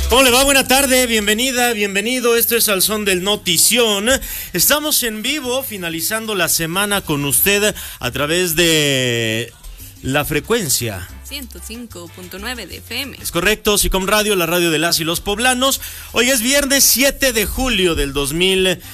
¿Cómo le va? Buena tarde, bienvenida, bienvenido. Esto es Al Son del Notición. Estamos en vivo, finalizando la semana con usted a través de la frecuencia 105.9 de FM. Es correcto, Sicom Radio, la radio de las y los poblanos. Hoy es viernes 7 de julio del 2000.